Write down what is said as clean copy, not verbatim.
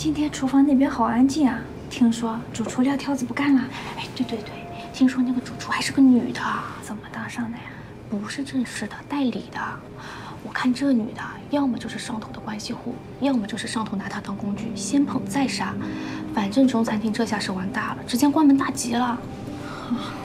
今天厨房那边好安静啊，听说主厨撂挑子不干了。哎，对，听说那个主厨还是个女的，怎么当上的呀？不是正式的，代理的。我看这女的，要么就是上头的关系户，要么就是上头拿她当工具，先捧再杀。反正中餐厅这下是玩大了，直接关门大吉了。